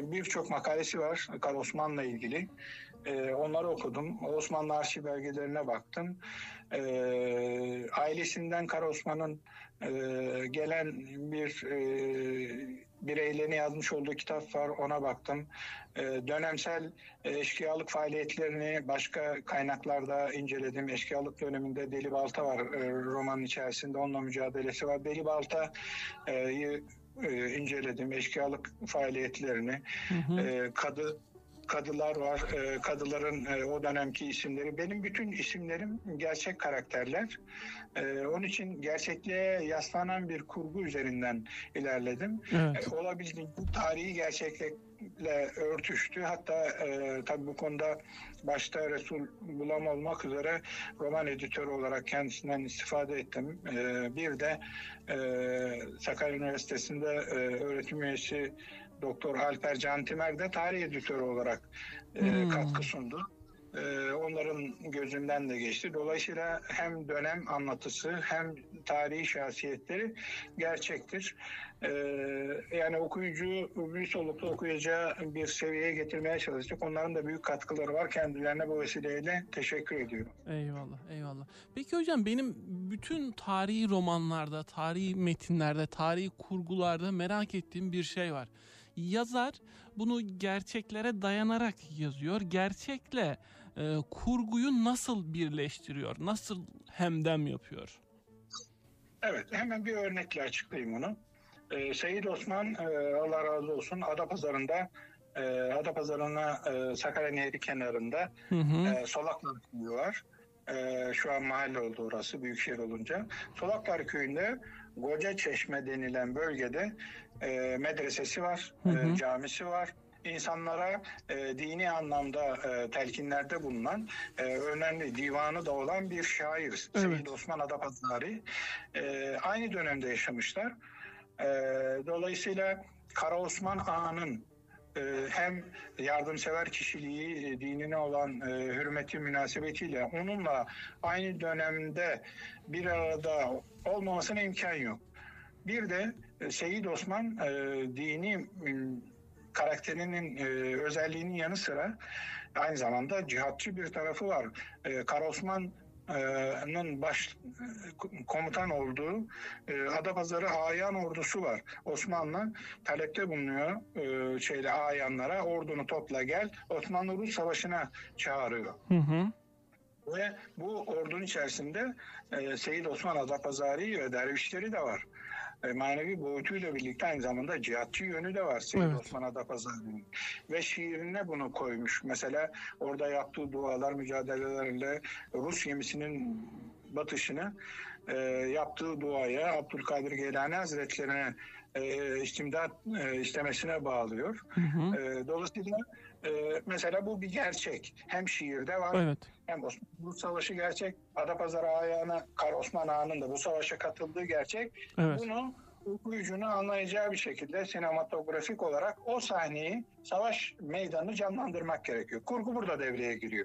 birçok makalesi var Kara Osman'la ilgili. Onları okudum. Osmanlı arşiv belgelerine baktım. Ailesinden Kara Osman'ın gelen bir bireylerine yazmış olduğu kitap var. Ona baktım. Dönemsel eşkıyalık faaliyetlerini başka kaynaklarda inceledim. Eşkıyalık döneminde Deli Balta var romanın içerisinde. Onunla mücadelesi var. Deli Balta'yı inceledim. Eşkıyalık faaliyetlerini. Kadılar var. Kadıların o dönemki isimleri. Benim bütün isimlerim gerçek karakterler. Onun için gerçekliğe yaslanan bir kurgu üzerinden ilerledim. Evet. Olabildiğince tarihi gerçeklikle örtüştü. Hatta tabii bu konuda başta Resul Bulam olmak üzere roman editörü olarak kendisinden istifade ettim. Bir de Sakarya Üniversitesi'nde öğretim üyesi Doktor Alper Cantimer de tarih editörü olarak katkı sundu. Onların gözünden de geçti. Dolayısıyla hem dönem anlatısı hem tarihi şahsiyetleri gerçektir. Yani okuyucu bir soluklu okuyacağı bir seviyeye getirmeye çalıştık. Onların da büyük katkıları var. Kendilerine bu vesileyle teşekkür ediyorum. Eyvallah, eyvallah. Peki hocam, benim bütün tarihi romanlarda, tarihi metinlerde, tarihi kurgularda merak ettiğim bir şey var. Yazar bunu gerçeklere dayanarak yazıyor. Gerçekle kurguyu nasıl birleştiriyor? Nasıl hemdem yapıyor? Evet, hemen bir örnekle açıklayayım onu. Seyyid Osman, Allah razı olsun, Adapazarı'na Sakarya Nehri kenarında Solaklar Köyü var. Şu an mahalle oldu orası, büyükşehir olunca. Solaklar Köyü'nde Koca Çeşme denilen bölgede medresesi var, camisi var. İnsanlara dini anlamda telkinlerde bulunan önemli divanı da olan bir şair. Evet. Seyyid Osman Adapazarı. Aynı dönemde yaşamışlar. Dolayısıyla Kara Osman Ağa'nın hem yardımsever kişiliği, dinine olan hürmeti münasebetiyle onunla aynı dönemde bir arada olmamasına imkan yok. Bir de Seyyid Osman dini karakterinin özelliğinin yanı sıra aynı zamanda cihatçı bir tarafı var. Kara Osman'ın baş komutan olduğu Adapazarı Ayan ordusu var. Osmanlı talepte bulunuyor Ayanlara, ordunu topla gel, Osmanlı-Rus Savaşı'na çağırıyor. Ve bu ordunun içerisinde Seyyid Osman Adapazarı ve dervişleri de var. Manevi boyutuyla birlikte aynı zamanda cihatçı yönü de var Seyyid Osman Adapazarı'nın. Ve şiirine bunu koymuş. Mesela orada yaptığı dualar, mücadelelerle Rus gemisinin batışını yaptığı duaya Abdülkadir Geylani Hazretleri'ne istimdat istemesine bağlıyor. Dolayısıyla mesela bu bir gerçek. Hem şiirde var, hem Osmanlı Savaşı gerçek. Adapazarı Ağa'na, Kara Osman Ağa'nın da bu savaşa katıldığı gerçek. Bunu okuyucunun anlayacağı bir şekilde sinematografik olarak o sahneyi, savaş meydanını canlandırmak gerekiyor. Kurgu burada devreye giriyor.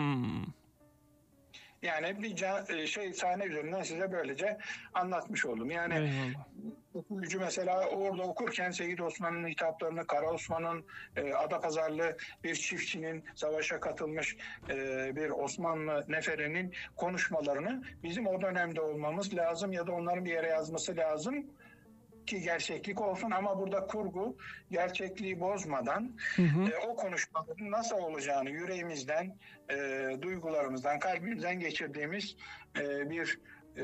Yani bir sahne üzerinden size böylece anlatmış oldum. Yani okuyucu mesela orada okurken Seyyid Osman'ın hitaplarını, Kara Osman'ın Adapazarlı bir çiftçinin savaşa katılmış bir Osmanlı neferinin konuşmalarını bizim o dönemde olmamız lazım ya da onların bir yere yazması lazım ki gerçeklik olsun, ama burada kurgu gerçekliği bozmadan o konuşmaların nasıl olacağını yüreğimizden, duygularımızdan, kalbimizden geçirdiğimiz bir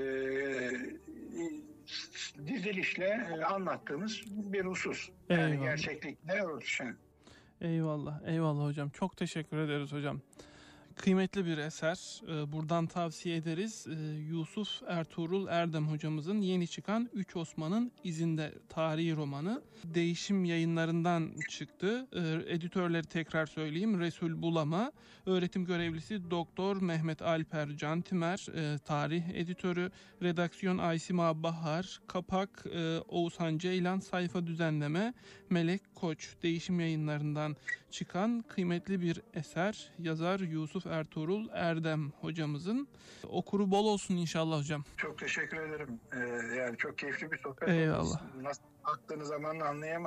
dizilişle anlattığımız bir husus. Yani gerçeklikle örtüşen. Eyvallah, eyvallah hocam. Çok teşekkür ederiz hocam. Kıymetli bir eser. Buradan tavsiye ederiz. Yusuf Ertuğrul Erdem hocamızın yeni çıkan Üç Osman'ın İzinde tarihi romanı. Değişim Yayınlarından çıktı. Editörleri tekrar söyleyeyim. Resul Bulama, öğretim görevlisi Doktor Mehmet Alper Cantimer, tarih editörü, redaksiyon Aysima Bahar, kapak Oğuzhan Ceylan, sayfa düzenleme Melek Koç. Değişim Yayınlarından çıkan kıymetli bir eser. Yazar Yusuf Ertuğrul Erdem hocamızın. Okuru bol olsun inşallah hocam. Çok teşekkür ederim. Yani çok keyifli bir sohbet. Eyvallah. Nasıl baktığınız zaman anlayamam.